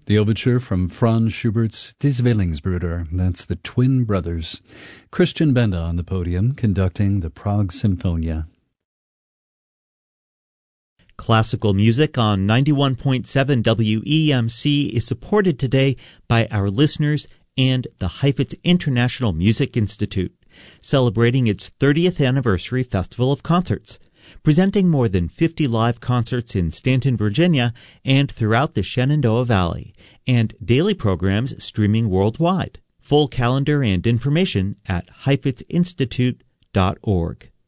The overture from Franz Schubert's Die Zwillingsbrüder. That's the Twin Brothers. Christian Benda on the podium conducting the Prague Symphonia. Classical music on 91.7 WEMC is supported today by our listeners and the Heifetz International Music Institute, celebrating its 30th anniversary festival of concerts, presenting more than 50 live concerts in Stanton, Virginia, and throughout the Shenandoah Valley, and daily programs streaming worldwide. Full calendar and information at heifetzinstitute.org.